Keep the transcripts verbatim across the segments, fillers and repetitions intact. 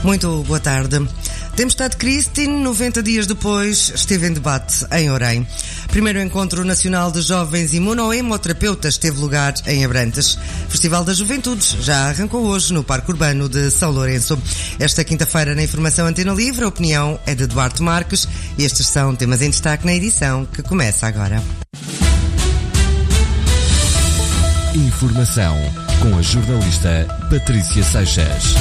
Muito boa tarde. Tempestade Christine, noventa dias depois, esteve em debate em Orem. Primeiro Encontro Nacional de Jovens Imunohemoterapeutas teve lugar em Abrantes. Festival das Juventudes já arrancou hoje no Parque Urbano de São Lourenço. Esta quinta-feira, na Informação Antena Livre, a opinião é de Duarte Marques e estes são temas em destaque na edição que começa agora. Informação com a jornalista Patrícia Seixas.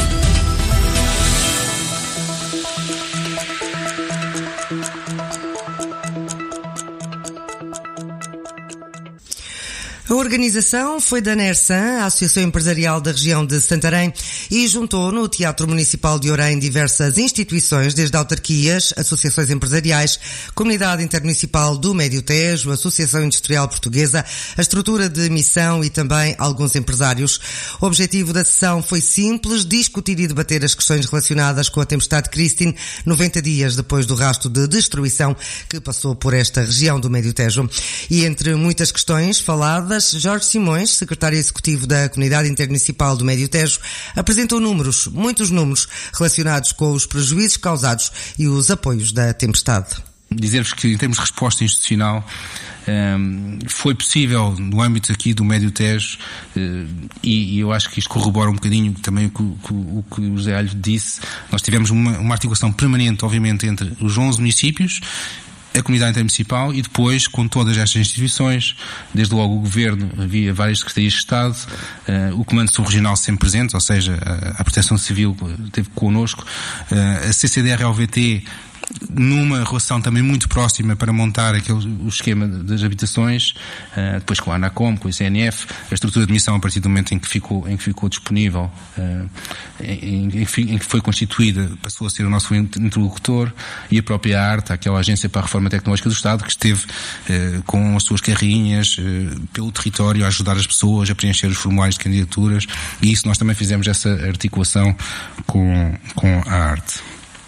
A organização foi da NERSAN, a Associação Empresarial da Região de Santarém, e juntou no Teatro Municipal de Orem diversas instituições, desde autarquias, associações empresariais, Comunidade Intermunicipal do Médio Tejo, Associação Industrial Portuguesa, a Estrutura de Missão e também alguns empresários. O objetivo da sessão foi simples, discutir e debater as questões relacionadas com a tempestade Christine, noventa dias depois do rastro de destruição que passou por esta região do Médio Tejo. E entre muitas questões faladas, Jorge Simões, secretário executivo da Comunidade Intermunicipal do Médio Tejo, apresentou números, muitos números, relacionados com os prejuízos causados e os apoios da tempestade. Dizer-vos que, em termos de resposta institucional, um, foi possível, no âmbito aqui do Médio Tejo, uh, e, e eu acho que isto corrobora um bocadinho também o que o, o, que o José Alho disse. Nós tivemos uma, uma articulação permanente, obviamente, entre os onze municípios, a comunidade intermunicipal e depois com todas estas instituições, desde logo o Governo, havia várias secretarias de Estado, uh, o Comando Subregional sempre presente, ou seja, a, a Proteção Civil esteve connosco, uh, a C C D R L V T numa relação também muito próxima para montar aquele, o esquema das habitações, uh, depois com a ANACOM, com o I C N F, a estrutura de missão a partir do momento em que ficou, em que ficou disponível, uh, em, em, em que foi constituída, passou a ser o nosso interlocutor, e a própria ARTA, aquela Agência para a Reforma Tecnológica do Estado, que esteve uh, com as suas carrinhas uh, pelo território a ajudar as pessoas a preencher os formulários de candidaturas, e isso nós também fizemos essa articulação com, com a ARTA.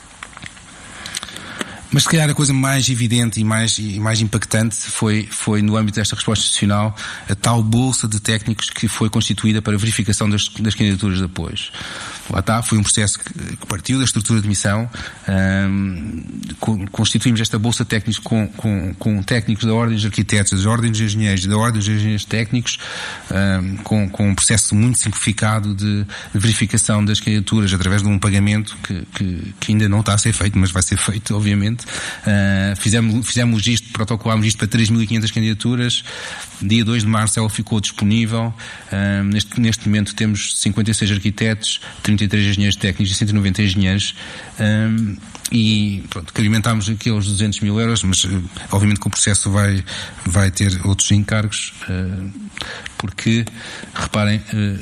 Mas se calhar a coisa mais evidente e mais, e mais impactante foi, foi no âmbito desta resposta institucional a tal bolsa de técnicos que foi constituída para verificação das, das candidaturas de apoio. Lá está, foi um processo que, que partiu da estrutura de missão. Um, constituímos esta bolsa de técnicos com, com, com técnicos da Ordem dos Arquitetos, da Ordem dos Engenheiros e da Ordem dos Engenheiros Técnicos, um, com, com um processo muito simplificado de, de verificação das candidaturas através de um pagamento que, que, que ainda não está a ser feito, mas vai ser feito, obviamente. Uh, fizemos, fizemos isto, protocolámos isto para três mil e quinhentas candidaturas. Dia dois de março ela ficou disponível. Uh, neste, neste momento temos cinquenta e seis arquitetos, trinta e três engenheiros técnicos e cento e noventa engenheiros. Uh, e pronto, que alimentámos aqueles duzentos mil euros, mas uh, obviamente que o processo vai, vai ter outros encargos, uh, porque, reparem, uh,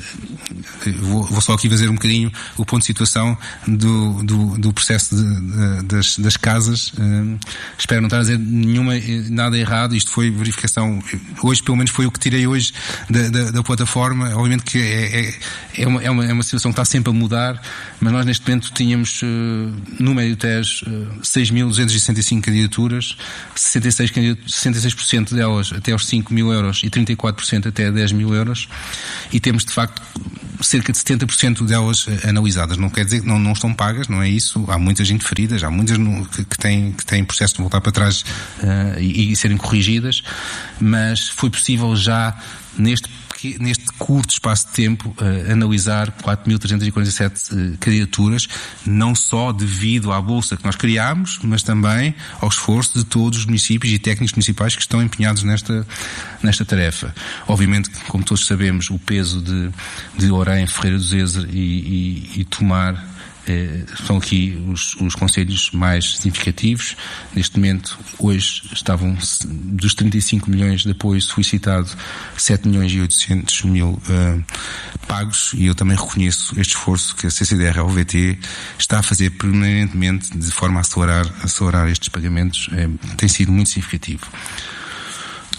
vou, vou só aqui fazer um bocadinho o ponto de situação do, do, do processo de, de, das, das casas. Uh, espero não estar a dizer nenhuma, nada errado. Isto foi verificação, hoje pelo menos foi o que tirei hoje da, da, da plataforma. Obviamente que é, é, é, uma, é, uma, é uma situação que está sempre a mudar, mas nós neste momento tínhamos uh, no Médio Tejo uh, seis mil duzentas e sessenta e cinco candidaturas, sessenta e seis, sessenta e seis por cento delas até aos cinco mil euros e trinta e quatro por cento até dez mil euros, e temos de facto cerca de setenta por cento delas analisadas. Não quer dizer que não, não estão pagas, não é isso. Há muita gente feridas, há muitas no, que, que, têm, que têm processo de voltar para trás uh, e, e serem corrigidas, mas foi possível já neste, neste curto espaço de tempo uh, analisar quatro mil trezentas e quarenta e sete uh, candidaturas, não só devido à bolsa que nós criámos, mas também ao esforço de todos os municípios e técnicos municipais que estão empenhados nesta, nesta tarefa. Obviamente, como todos sabemos, o peso de, de Orem, Ferreira do Zezer e, e, e Tomar eh, são aqui os, os concelhos mais significativos. Neste momento, hoje, estavam dos trinta e cinco milhões de apoio solicitado, sete milhões e oitocentos mil uh, pagos, e eu também reconheço este esforço que a C C D R L V T está a fazer permanentemente de forma a acelerar, a acelerar estes pagamentos. É, tem sido muito significativo.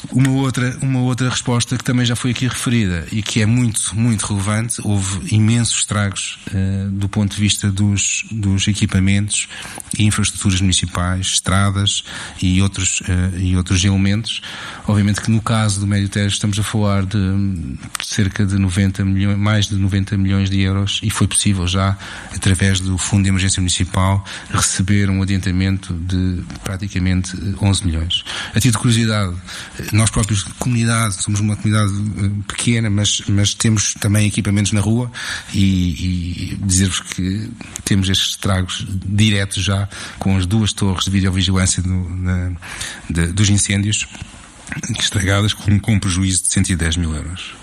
Uma outra, uma outra resposta que também já foi aqui referida e que é muito, muito relevante: houve imensos estragos uh, do ponto de vista dos, dos equipamentos e infraestruturas municipais, estradas e outros, uh, e outros elementos. Obviamente que no caso do Médio Tejo estamos a falar de, de cerca de noventa milhões, mais de noventa milhões de euros, e foi possível já, através do Fundo de Emergência Municipal, receber um adiantamento de praticamente onze milhões. A título de curiosidade, nós próprios, comunidade, somos uma comunidade pequena, mas, mas temos também equipamentos na rua, e, e dizer-vos que temos estes estragos diretos já com as duas torres de videovigilância do, na, de, dos incêndios estragadas, com, com um prejuízo de cento e dez mil euros.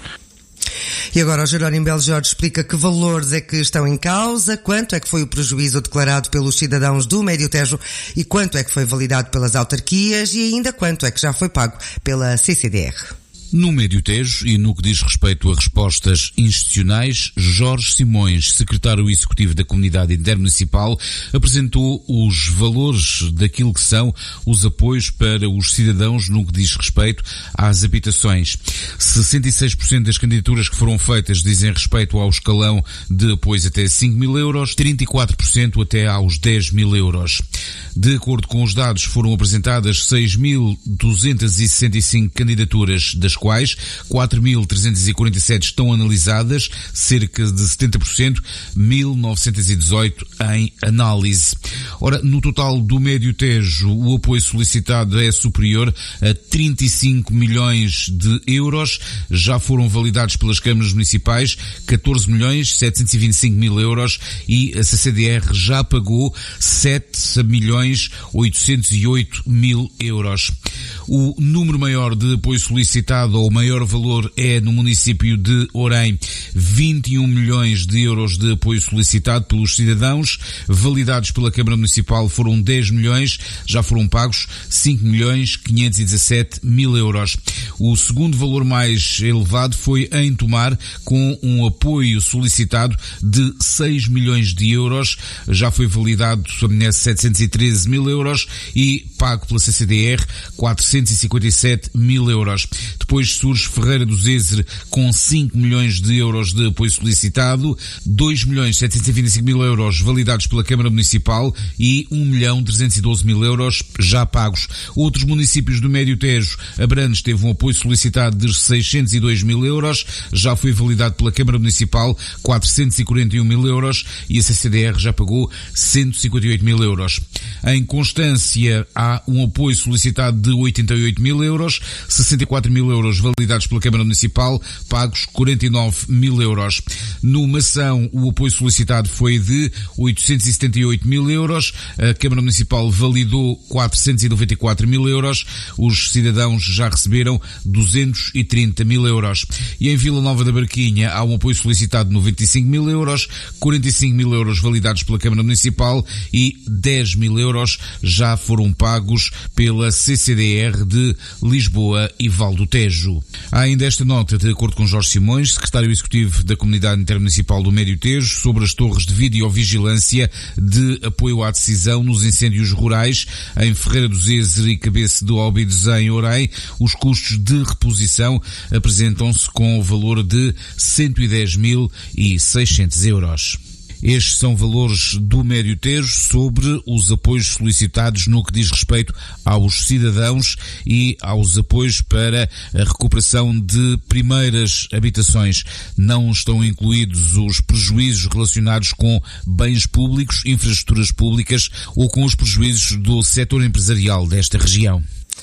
E agora o Jerónimo Belo Jorge explica que valores é que estão em causa, quanto é que foi o prejuízo declarado pelos cidadãos do Médio Tejo e quanto é que foi validado pelas autarquias e ainda quanto é que já foi pago pela C C D R. No Médio Tejo, e no que diz respeito a respostas institucionais, Jorge Simões, secretário executivo da Comunidade Intermunicipal, apresentou os valores daquilo que são os apoios para os cidadãos no que diz respeito às habitações. sessenta e seis por cento das candidaturas que foram feitas dizem respeito ao escalão de apoios até cinco mil euros, trinta e quatro por cento até aos dez mil euros. De acordo com os dados, foram apresentadas seis mil duzentas e sessenta e cinco candidaturas, das quais quatro mil trezentas e quarenta e sete estão analisadas, cerca de setenta por cento, mil novecentas e dezoito em análise. Ora, no total do Médio Tejo, o apoio solicitado é superior a trinta e cinco milhões de euros, já foram validados pelas câmaras municipais catorze milhões setecentos e vinte e cinco mil euros e a C C D R já pagou sete milhões oitocentos e oito mil euros. O número maior de apoio solicitado, ou maior valor, é no município de Orém, vinte e um milhões de euros de apoio solicitado pelos cidadãos, validados pela Câmara Municipal foram dez milhões, já foram pagos cinco milhões quinhentos e dezassete mil euros. O segundo valor mais elevado foi em Tomar, com um apoio solicitado de seis milhões de euros, já foi validado setecentos e treze mil euros e pago pela C C D R quatrocentos e cinquenta e sete mil euros. Depois surge Ferreira do Zezer com cinco milhões de euros de apoio solicitado, dois milhões setecentos e vinte e cinco mil euros validados pela Câmara Municipal e um milhão trezentos e doze mil euros já pagos. Outros municípios do Médio Tejo, Abrantes teve um apoio solicitado de seiscentos e dois mil euros, já foi validado pela Câmara Municipal quatrocentos e quarenta e um mil euros e a C C D R já pagou cento e cinquenta e oito mil euros. Em Constância há um apoio solicitado de oitenta e oito mil euros, sessenta e quatro mil euros validados pela Câmara Municipal, pagos quarenta e nove mil euros. No Mação, o apoio solicitado foi de oitocentos e setenta e oito mil euros, a Câmara Municipal validou quatrocentos e noventa e quatro mil euros, os cidadãos já receberam duzentos e trinta mil euros. E em Vila Nova da Barquinha há um apoio solicitado de noventa e cinco mil euros, quarenta e cinco mil euros validados pela Câmara Municipal e dez mil euros já foram pagos pela C C D R de Lisboa e Val do Tejo. Há ainda esta nota, de acordo com Jorge Simões, secretário executivo da Comunidade Intermunicipal do Médio Tejo, sobre as torres de videovigilância de apoio à decisão nos incêndios rurais em Ferreira do Zezer e Cabeça do Óbidos em Orém. Os custos de reposição apresentam-se com o valor de cento e dez mil e seiscentos euros. Estes são valores do Médio Tejo sobre os apoios solicitados no que diz respeito aos cidadãos e aos apoios para a recuperação de primeiras habitações. Não estão incluídos os prejuízos relacionados com bens públicos, infraestruturas públicas ou com os prejuízos do setor empresarial desta região.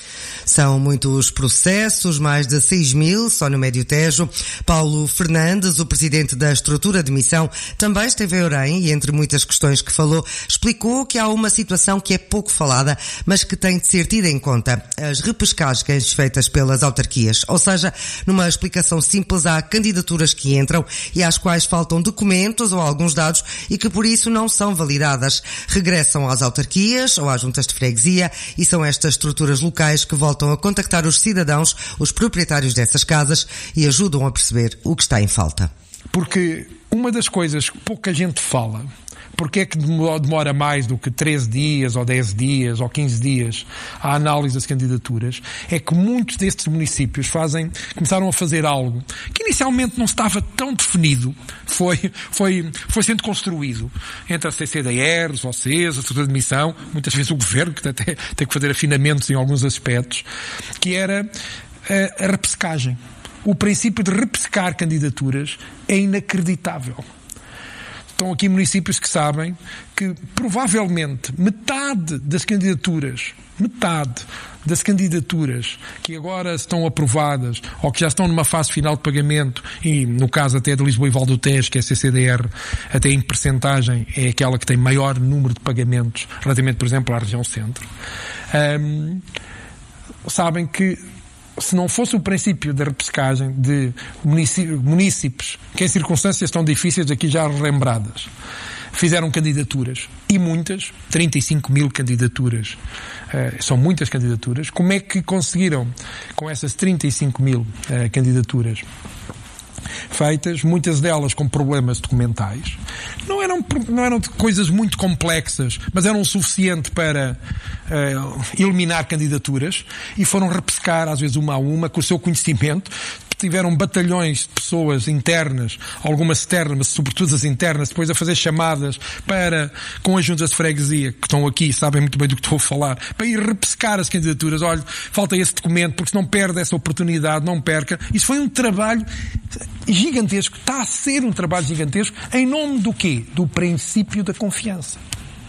São muitos processos, mais de seis mil só no Médio Tejo. Paulo Fernandes, o presidente da estrutura de missão, também esteve em Orém e, entre muitas questões que falou, explicou que há uma situação que é pouco falada, mas que tem de ser tida em conta: as repescagens feitas pelas autarquias. Ou seja, numa explicação simples, há candidaturas que entram e às quais faltam documentos ou alguns dados e que por isso não são validadas. Regressam às autarquias ou às juntas de freguesia e são estas estruturas locais que voltam a contactar os cidadãos, os proprietários dessas casas, e ajudam a perceber o que está em falta. Porque uma das coisas que pouca gente fala, Porque é que demora mais do que treze dias, ou dez dias, ou quinze dias a análise das candidaturas? É que muitos destes municípios fazem, começaram a fazer algo que inicialmente não estava tão definido, foi, foi, foi sendo construído entre a C C D Rs, vocês, a Secretaria de Admissão, muitas vezes o Governo, que até tem que fazer afinamentos em alguns aspectos, que era a, a repescagem. O princípio de repescar candidaturas é inacreditável. Estão aqui municípios que sabem que provavelmente metade das candidaturas, metade das candidaturas que agora estão aprovadas ou que já estão numa fase final de pagamento, e no caso até de Lisboa e Val do Tejo, que é a C C D R, até em percentagem é aquela que tem maior número de pagamentos relativamente, por exemplo, à região centro, um, sabem que se não fosse o princípio da repescagem de munícipes que em circunstâncias tão difíceis aqui já relembradas fizeram candidaturas, e muitas, trinta e cinco mil candidaturas, uh, são muitas candidaturas, como é que conseguiram, com essas trinta e cinco mil uh, candidaturas feitas, muitas delas com problemas documentais, não eram, não eram coisas muito complexas, mas eram o suficiente para uh, eliminar candidaturas, e foram repescar, às vezes uma a uma, com o seu conhecimento. Tiveram batalhões de pessoas internas, algumas externas, mas sobretudo as internas, depois a fazer chamadas para, com as juntas de freguesia, que estão aqui, sabem muito bem do que estou a falar, para ir repescar as candidaturas. Olha, falta esse documento, porque se não perde essa oportunidade, não perca. Isso foi um trabalho gigantesco, está a ser um trabalho gigantesco, em nome do quê? Do princípio da confiança.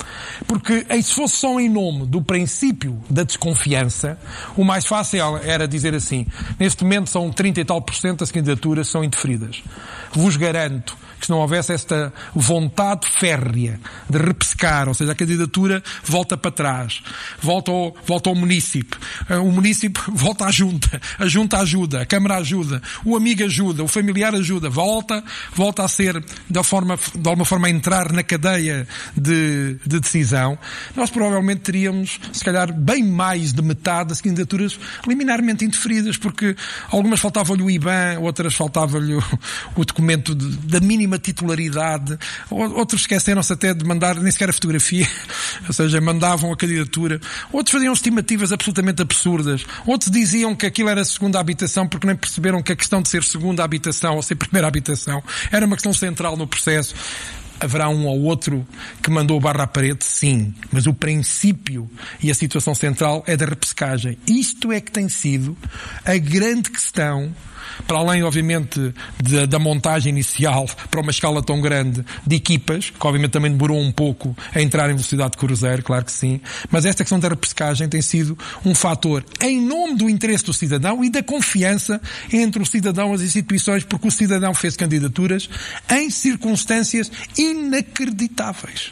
Porque se fosse só em nome do princípio da desconfiança, o mais fácil era dizer assim: neste momento são trinta e tal por cento das candidaturas são indeferidas. Vos garanto que se não houvesse esta vontade férrea de repescar, ou seja, a candidatura volta para trás, volta ao, volta ao município, o município volta à junta, a junta ajuda, a Câmara ajuda, o amigo ajuda, o familiar ajuda, volta, volta a ser, de, forma, de alguma forma, a entrar na cadeia de, de decisão, nós provavelmente teríamos, se calhar, bem mais de metade das candidaturas liminarmente indeferidas, porque algumas faltava-lhe o I B A N, outras faltava-lhe o, o documento de, da mínima titularidade, outros esqueceram-se até de mandar nem sequer a fotografia, ou seja, mandavam a candidatura, outros faziam estimativas absolutamente absurdas, outros diziam que aquilo era segunda habitação porque nem perceberam que a questão de ser segunda habitação ou ser primeira habitação era uma questão central no processo. Haverá um ou outro que mandou barra à parede, sim, mas o princípio e a situação central é da repescagem. Isto é que tem sido a grande questão, para além, obviamente, de, da montagem inicial para uma escala tão grande de equipas, que obviamente também demorou um pouco a entrar em velocidade de cruzeiro, claro que sim, mas esta questão da repescagem tem sido um fator em nome do interesse do cidadão e da confiança entre o cidadão e as instituições, porque o cidadão fez candidaturas em circunstâncias inacreditáveis.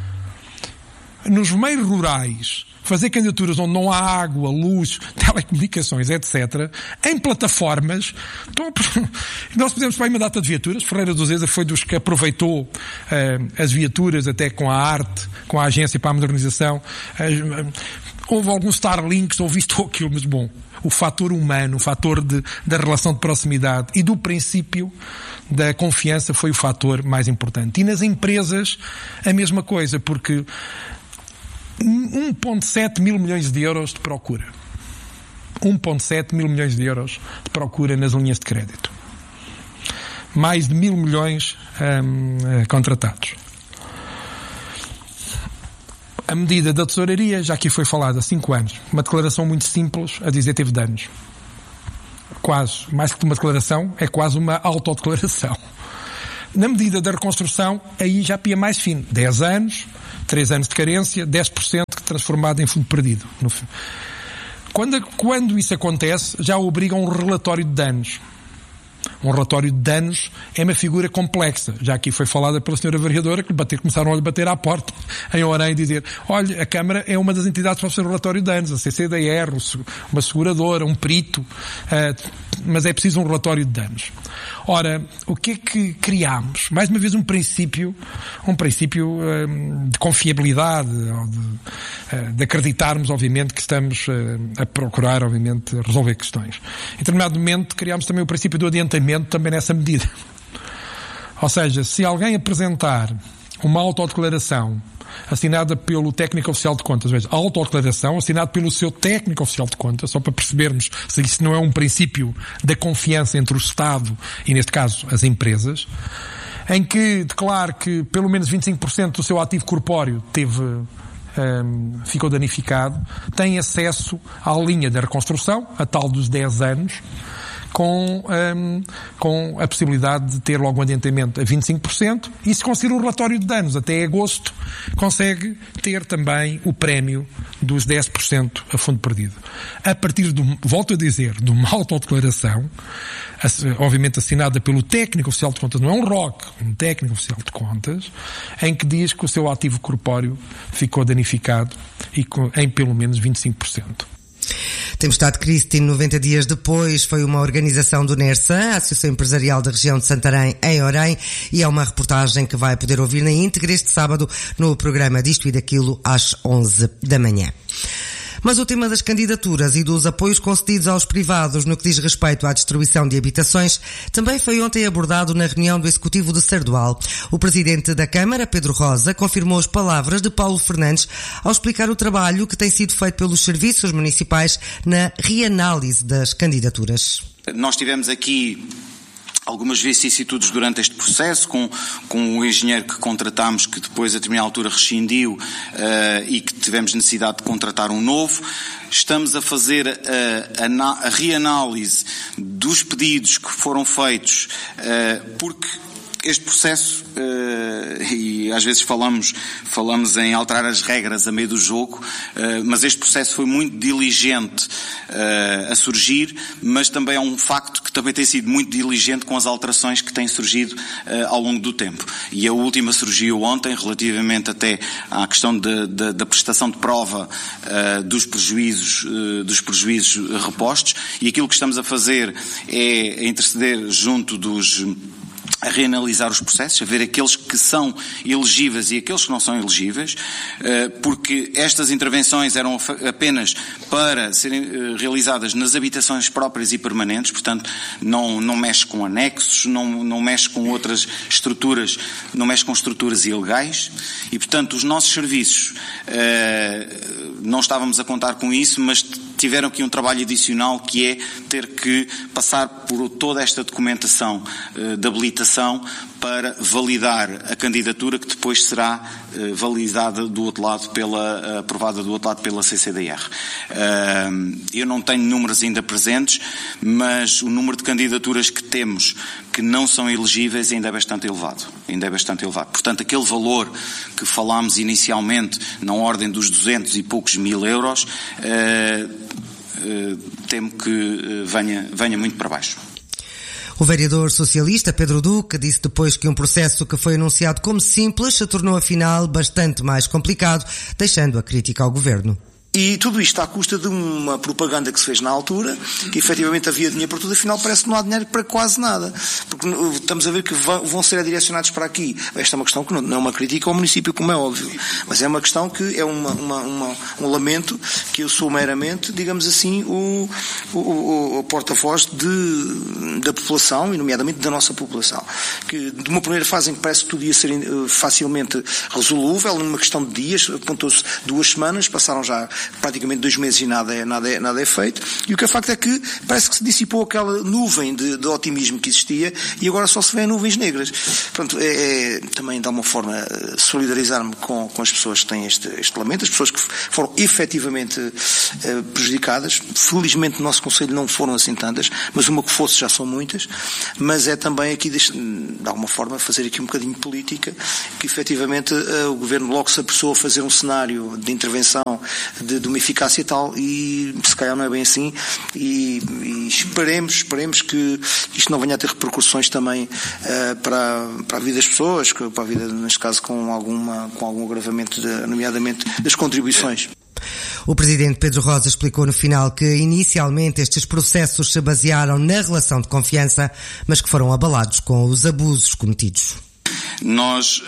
Nos meios rurais, fazer candidaturas onde não há água, luz, telecomunicações, etcétera, em plataformas. Então, nós fizemos para aí uma data de viaturas. Ferreira do Zeza foi dos que aproveitou uh, as viaturas, até com a arte, com a agência para a modernização. Uh, uh, houve alguns Starlinks, houve isto ou aquilo, mas bom, o fator humano, o fator de, da relação de proximidade e do princípio da confiança foi o fator mais importante. E nas empresas, a mesma coisa, porque um vírgula sete mil milhões de euros de procura. um vírgula sete mil milhões de euros de procura nas linhas de crédito. Mais de mil milhões hum, contratados. A medida da tesouraria, já aqui foi falada há cinco anos. Uma declaração muito simples a dizer teve danos. Quase, mais que uma declaração, é quase uma autodeclaração. Na medida da reconstrução, aí já pia mais fino. dez anos, três anos de carência, dez por cento transformado em fundo perdido. Quando, quando isso acontece, já obriga a um relatório de danos. Um relatório de danos é uma figura complexa. Já aqui foi falada pela senhora vereadora que bater, começaram a lhe bater à porta em Orem e dizer: olha, a Câmara é uma das entidades para fazer o relatório de danos, a C C D R, uma seguradora, um perito, uh, mas é preciso um relatório de danos. Ora, o que é que criámos? Mais uma vez um princípio, um princípio uh, de confiabilidade, ou de, uh, de acreditarmos, obviamente, que estamos uh, a procurar, obviamente, resolver questões. Em determinado momento criámos também o princípio do adiantamento, também nessa medida. Ou seja, se alguém apresentar uma autodeclaração assinada pelo técnico oficial de contas, veja, autodeclaração assinada pelo seu técnico oficial de contas, só para percebermos se isso não é um princípio da confiança entre o Estado e, neste caso, as empresas, em que declara que pelo menos vinte e cinco por cento do seu ativo corpóreo teve, um, ficou danificado, tem acesso à linha da reconstrução, a tal dos dez anos, com, um, com a possibilidade de ter logo um adiantamento a vinte e cinco por cento, e se conseguir um relatório de danos até agosto, consegue ter também o prémio dos dez por cento a fundo perdido. A partir de, volto a dizer, de uma autodeclaração, obviamente assinada pelo técnico oficial de contas, não é um R O C, um técnico oficial de contas, em que diz que o seu ativo corpóreo ficou danificado e com, em pelo menos vinte e cinco por cento. Tempestade Christine, noventa dias depois, foi uma organização do NERSAN, a Associação Empresarial da Região de Santarém, em Orem, e é uma reportagem que vai poder ouvir na íntegra este sábado no programa Disto e Daquilo às onze da manhã. Mas o tema das candidaturas e dos apoios concedidos aos privados no que diz respeito à destruição de habitações também foi ontem abordado na reunião do Executivo de Sardual. O Presidente da Câmara, Pedro Rosa, confirmou as palavras de Paulo Fernandes ao explicar o trabalho que tem sido feito pelos serviços municipais na reanálise das candidaturas. Nós tivemos aqui algumas vicissitudes durante este processo, com, com o engenheiro que contratámos, que depois a determinada altura rescindiu uh, e que tivemos necessidade de contratar um novo. Estamos a fazer a, a, a reanálise dos pedidos que foram feitos, uh, porque este processo, uh, e às vezes falamos, falamos em alterar as regras a meio do jogo, uh, mas este processo foi muito diligente uh, a surgir, mas também é um facto que também tem sido muito diligente com as alterações que têm surgido uh, ao longo do tempo. E a última surgiu ontem, relativamente até à questão de, de, da prestação de prova uh, dos prejuízos, uh, dos prejuízos repostos, e aquilo que estamos a fazer é interceder junto dos a reanalisar os processos, a ver aqueles que são elegíveis e aqueles que não são elegíveis, porque estas intervenções eram apenas para serem realizadas nas habitações próprias e permanentes, portanto não, não mexe com anexos, não, não mexe com outras estruturas, não mexe com estruturas ilegais, e portanto os nossos serviços, não estávamos a contar com isso, mas tiveram aqui um trabalho adicional, que é ter que passar por toda esta documentação uh, de habilitação para validar a candidatura, que depois será uh, validada do outro lado pela, uh, aprovada do outro lado pela C C D R. Uh, eu não tenho números ainda presentes, mas o número de candidaturas que temos que não são elegíveis ainda é bastante elevado. Ainda é bastante elevado. Portanto, aquele valor que falámos inicialmente, na ordem dos duzentos e poucos mil euros, uh, Uh, temo que uh, venha, venha muito para baixo. O vereador socialista Pedro Duque disse depois que um processo que foi anunciado como simples se tornou afinal bastante mais complicado, deixando a crítica ao governo. E tudo isto à custa de uma propaganda que se fez na altura, que efetivamente havia dinheiro para tudo, afinal parece que não há dinheiro para quase nada. Porque estamos a ver que vão ser direcionados para aqui. Esta é uma questão que não é uma crítica ao município, como é óbvio, mas é uma questão que é uma, uma, uma, um lamento que eu sou meramente, digamos assim, o, o, o porta-voz de, da população, e nomeadamente da nossa população. Que de uma primeira fase em que parece que tudo ia ser facilmente resolúvel, numa questão de dias, apontou-se duas semanas, passaram já praticamente dois meses e nada é, nada, é, nada é feito, e o que é facto é que parece que se dissipou aquela nuvem de, de otimismo que existia e agora só se vê nuvens negras. Portanto, é, é, também dá uma forma solidarizar-me com, com as pessoas que têm este, este lamento, as pessoas que foram efetivamente uh, prejudicadas. Felizmente no nosso Conselho não foram assim tantas, mas uma que fosse já são muitas, mas é também aqui, de, de alguma forma, fazer aqui um bocadinho de política, que efetivamente uh, o Governo logo se apressou a fazer um cenário de intervenção de, de uma eficácia tal, e se calhar não é bem assim, e, e esperemos, esperemos que isto não venha a ter repercussões também uh, para, para a vida das pessoas, para a vida, neste caso, com, alguma, com algum agravamento, de, nomeadamente das contribuições. O Presidente Pedro Rosa explicou no final que inicialmente estes processos se basearam na relação de confiança, mas que foram abalados com os abusos cometidos. Nós,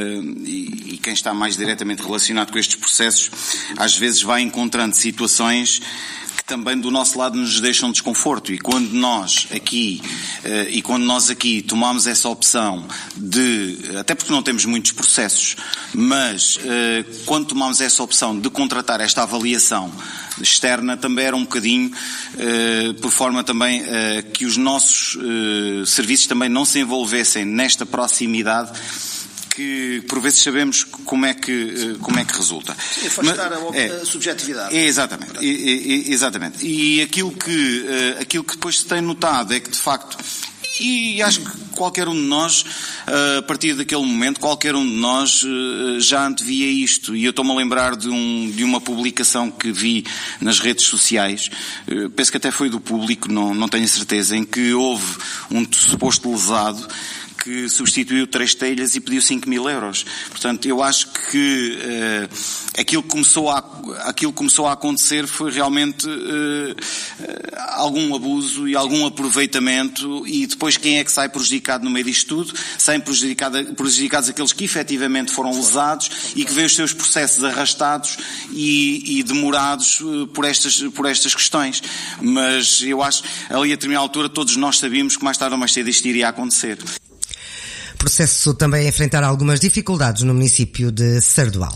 e quem está mais diretamente relacionado com estes processos, às vezes vai encontrando situações que também do nosso lado nos deixa um desconforto, e quando nós aqui uh, e quando nós aqui tomamos essa opção de, até porque não temos muitos processos, mas uh, quando tomamos essa opção de contratar esta avaliação externa, também era um bocadinho uh, por forma também uh, que os nossos uh, serviços também não se envolvessem nesta proximidade, que por vezes sabemos como é que, como é que resulta. Sim, afastar Mas, a, é, a subjetividade. É, exatamente, é, é, exatamente. E aquilo que, aquilo que depois se tem notado é que, de facto, e acho que qualquer um de nós, a partir daquele momento, qualquer um de nós já antevia isto. E eu estou-me a lembrar de, um, de uma publicação que vi nas redes sociais, penso que até foi do Público, não, não tenho certeza, em que houve um suposto lesado que substituiu três telhas e pediu cinco mil euros. Portanto, eu acho que uh, aquilo, que começou a, aquilo que começou a acontecer foi realmente uh, uh, algum abuso e algum aproveitamento, e depois quem é que sai prejudicado no meio disto tudo? Saem prejudicado, prejudicados aqueles que efetivamente foram lesados e que veem os seus processos arrastados e, e demorados uh, por, estas, por estas questões. Mas eu acho, ali a determinada altura, todos nós sabíamos que mais tarde ou mais cedo isto iria acontecer. Processo também a enfrentar algumas dificuldades no município de Sardual.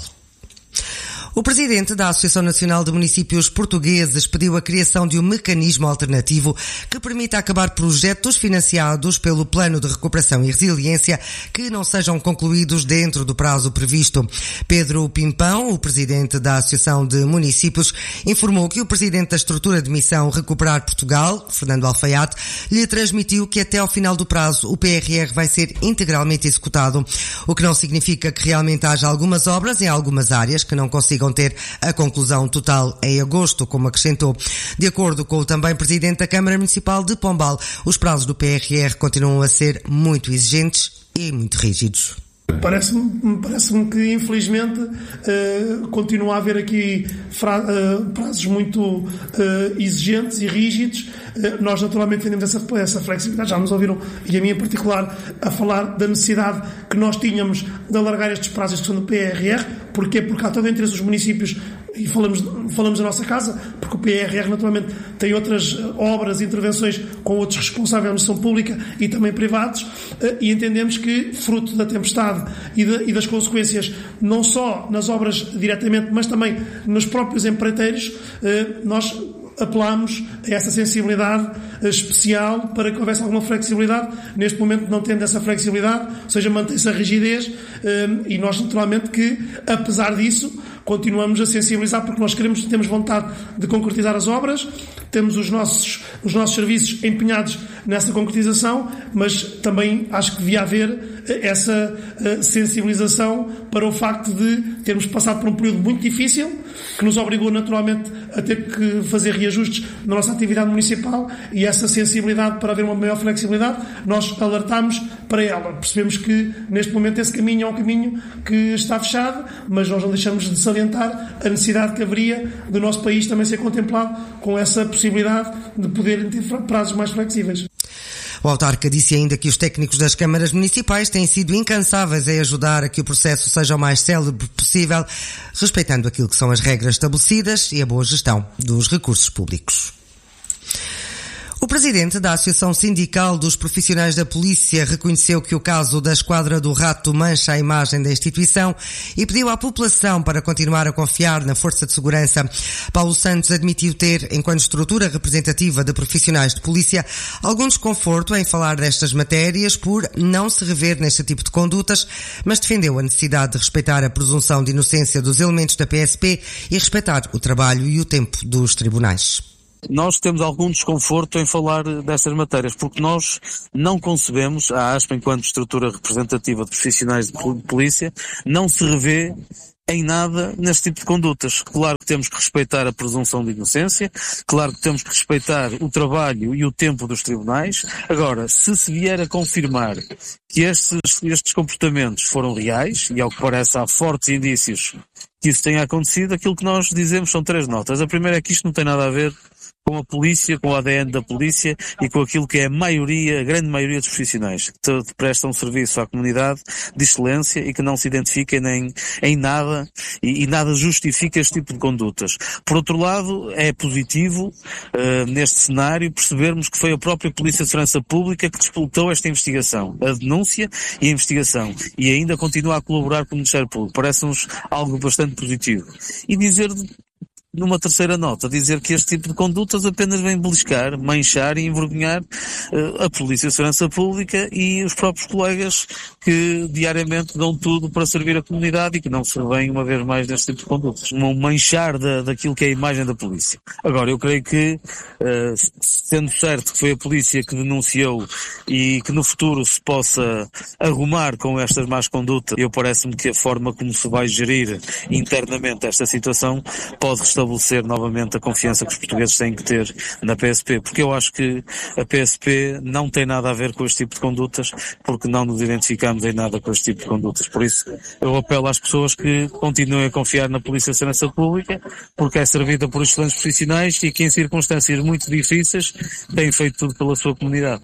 O presidente da Associação Nacional de Municípios Portugueses pediu a criação de um mecanismo alternativo que permita acabar projetos financiados pelo Plano de Recuperação e Resiliência que não sejam concluídos dentro do prazo previsto. Pedro Pimpão, o presidente da Associação de Municípios, informou que o presidente da estrutura de missão Recuperar Portugal, Fernando Alfaiate, lhe transmitiu que até ao final do prazo o P R R vai ser integralmente executado, o que não significa que realmente haja algumas obras em algumas áreas que não consigam ter a conclusão total em agosto, como acrescentou. De acordo com o também presidente da Câmara Municipal de Pombal, os prazos do P R R continuam a ser muito exigentes e muito rígidos. Parece-me, parece-me que, infelizmente, uh, continua a haver aqui fra- uh, prazos muito uh, exigentes e rígidos. Uh, nós, naturalmente, defendemos essa, essa flexibilidade. Já nos ouviram, e a mim em particular, a falar da necessidade que nós tínhamos de alargar estes prazos que são do P R R. Porquê? Porque há todo o interesse dos municípios, e falamos, falamos da nossa casa, porque o P R R, naturalmente, tem outras obras e intervenções com outros responsáveis da administração pública e também privados, e entendemos que, fruto da tempestade e, de, e das consequências, não só nas obras diretamente, mas também nos próprios empreiteiros, nós apelamos a essa sensibilidade especial para que houvesse alguma flexibilidade. Neste momento, não tendo essa flexibilidade, ou seja, mantém-se a rigidez, e nós, naturalmente, que, apesar disso, continuamos a sensibilizar, porque nós queremos, temos vontade de concretizar as obras, temos os nossos, os nossos serviços empenhados nessa concretização, mas também acho que devia haver essa sensibilização para o facto de termos passado por um período muito difícil, que nos obrigou naturalmente a ter que fazer reajustes na nossa atividade municipal, e essa sensibilidade para haver uma maior flexibilidade, nós alertamos para ela. Percebemos que neste momento esse caminho é um caminho que está fechado, mas nós não deixamos de salientar a necessidade que haveria do nosso país também ser contemplado com essa possibilidade de poder ter prazos mais flexíveis. O autarca disse ainda que os técnicos das câmaras municipais têm sido incansáveis em ajudar a que o processo seja o mais célebre possível, respeitando aquilo que são as regras estabelecidas e a boa gestão dos recursos públicos. O presidente da Associação Sindical dos Profissionais da Polícia reconheceu que o caso da Esquadra do Rato mancha a imagem da instituição e pediu à população para continuar a confiar na força de segurança. Paulo Santos admitiu ter, enquanto estrutura representativa de profissionais de polícia, algum desconforto em falar destas matérias por não se rever neste tipo de condutas, mas defendeu a necessidade de respeitar a presunção de inocência dos elementos da P S P e respeitar o trabalho e o tempo dos tribunais. Nós temos algum desconforto em falar destas matérias, porque nós não concebemos, a ASP, enquanto estrutura representativa de profissionais de polícia, não se revê em nada neste tipo de condutas. Claro que temos que respeitar a presunção de inocência, claro que temos que respeitar o trabalho e o tempo dos tribunais. Agora, se se vier a confirmar que estes, estes comportamentos foram reais, e ao que parece há fortes indícios que isso tenha acontecido, aquilo que nós dizemos são três notas. A primeira é que isto não tem nada a ver com a polícia, com o A D N da polícia e com aquilo que é a maioria, a grande maioria dos profissionais que prestam serviço à comunidade de excelência e que não se identifiquem nem em nada e, e nada justifica este tipo de condutas. Por outro lado, é positivo uh, neste cenário percebermos que foi a própria Polícia de Segurança Pública que disputou esta investigação, a denúncia e a investigação, e ainda continua a colaborar com o Ministério Público. Parece-nos algo bastante positivo. E dizer numa terceira nota, dizer que este tipo de condutas apenas vem beliscar, manchar e envergonhar uh, a Polícia de Segurança Pública e os próprios colegas que diariamente dão tudo para servir a comunidade e que não se revêem uma vez mais deste tipo de condutas. Um manchar da, daquilo que é a imagem da polícia. Agora, eu creio que, uh, sendo certo que foi a polícia que denunciou e que no futuro se possa arrumar com estas más condutas, eu parece-me que a forma como se vai gerir internamente esta situação pode restabelecer estabelecer novamente a confiança que os portugueses têm que ter na P S P, porque eu acho que a P S P não tem nada a ver com este tipo de condutas, porque não nos identificamos em nada com este tipo de condutas. Por isso, eu apelo às pessoas que continuem a confiar na Polícia de Segurança Pública, porque é servida por excelentes profissionais e que em circunstâncias muito difíceis têm feito tudo pela sua comunidade.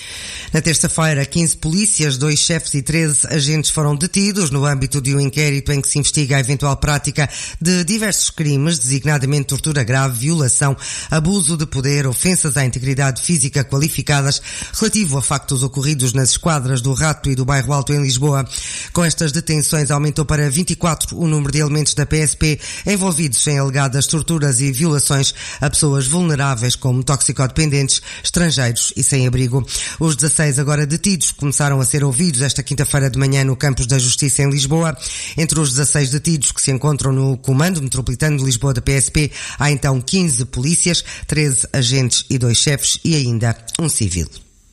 Na terça-feira, quinze polícias, dois chefes e treze agentes foram detidos no âmbito de um inquérito em que se investiga a eventual prática de diversos crimes, designadamente tortura grave, violação, abuso de poder, ofensas à integridade física qualificadas, relativo a factos ocorridos nas esquadras do Rato e do Bairro Alto em Lisboa. Com estas detenções aumentou para vinte e quatro o número de elementos da P S P envolvidos em alegadas torturas e violações a pessoas vulneráveis como toxicodependentes, estrangeiros e sem abrigo. Os dezasseis agora detidos começaram a ser ouvidos esta quinta-feira de manhã no Campos da Justiça em Lisboa. Entre os dezasseis detidos que se encontram no Comando Metropolitano de Lisboa da P S P, há então quinze polícias, treze agentes e dois chefes e ainda um civil.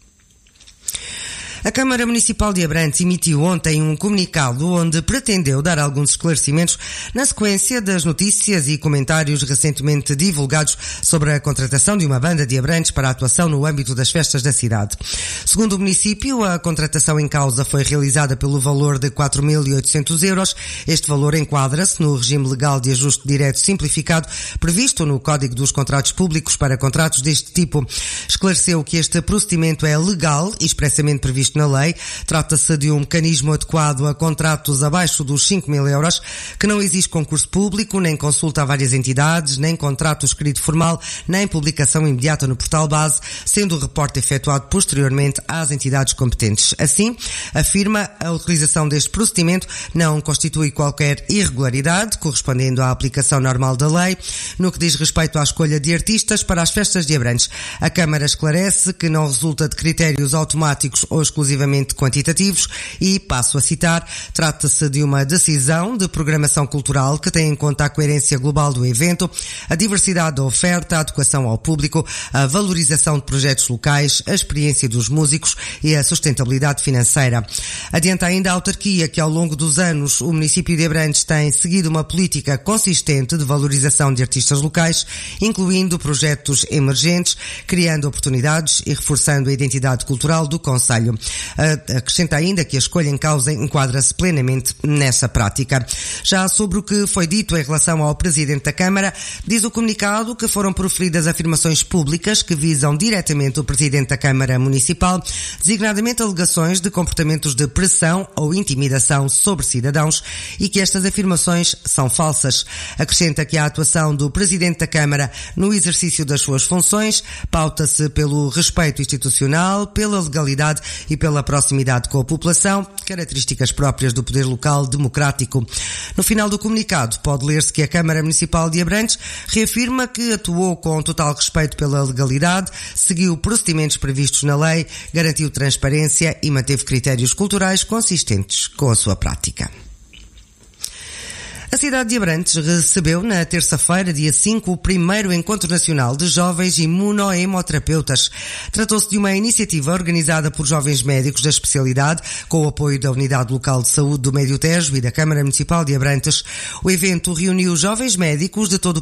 A Câmara Municipal de Abrantes emitiu ontem um comunicado onde pretendeu dar alguns esclarecimentos na sequência das notícias e comentários recentemente divulgados sobre a contratação de uma banda de Abrantes para a atuação no âmbito das festas da cidade. Segundo o município, a contratação em causa foi realizada pelo valor de quatro mil e oitocentos euros. Este valor enquadra-se no regime legal de ajuste direto simplificado previsto no Código dos Contratos Públicos para contratos deste tipo. Esclareceu que este procedimento é legal e expressamente previsto na lei. Trata-se de um mecanismo adequado a contratos abaixo dos cinco mil euros, que não exige concurso público, nem consulta a várias entidades, nem contrato escrito formal, nem publicação imediata no portal base, sendo o reporte efetuado posteriormente às entidades competentes. Assim, afirma, a utilização deste procedimento não constitui qualquer irregularidade, correspondendo à aplicação normal da lei. No que diz respeito à escolha de artistas para as festas de Abrantes, a Câmara esclarece que não resulta de critérios automáticos ou exclusivamente quantitativos e, passo a citar, trata-se de uma decisão de programação cultural que tem em conta a coerência global do evento, a diversidade da oferta, a adequação ao público, a valorização de projetos locais, a experiência dos músicos e a sustentabilidade financeira. Adianta ainda a autarquia que, ao longo dos anos, o município de Abrantes tem seguido uma política consistente de valorização de artistas locais, incluindo projetos emergentes, criando oportunidades e reforçando a identidade cultural do concelho. Acrescenta ainda que a escolha em causa enquadra-se plenamente nessa prática. Já sobre o que foi dito em relação ao Presidente da Câmara, diz o comunicado que foram proferidas afirmações públicas que visam diretamente o Presidente da Câmara Municipal, designadamente alegações de comportamentos de pressão ou intimidação sobre cidadãos e que estas afirmações são falsas. Acrescenta que a atuação do Presidente da Câmara no exercício das suas funções pauta-se pelo respeito institucional, pela legalidade e pela proximidade com a população, características próprias do poder local democrático. No final do comunicado pode ler-se que a Câmara Municipal de Abrantes reafirma que atuou com total respeito pela legalidade, seguiu procedimentos previstos na lei, garantiu transparência e manteve critérios culturais consistentes com a sua prática. A cidade de Abrantes recebeu na terça-feira, dia cinco, o primeiro Encontro Nacional de Jovens Imunohemoterapeutas. Tratou-se de uma iniciativa organizada por jovens médicos da especialidade, com o apoio da Unidade Local de Saúde do Médio Tejo e da Câmara Municipal de Abrantes. O evento reuniu jovens médicos de todo o